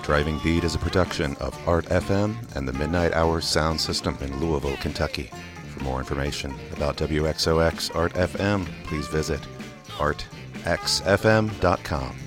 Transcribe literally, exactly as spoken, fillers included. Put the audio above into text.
Driving Beat is a production of Art F M and the Midnight Hours Sound System in Louisville, Kentucky. For more information about W X O X Art F M, please visit art x f m dot com.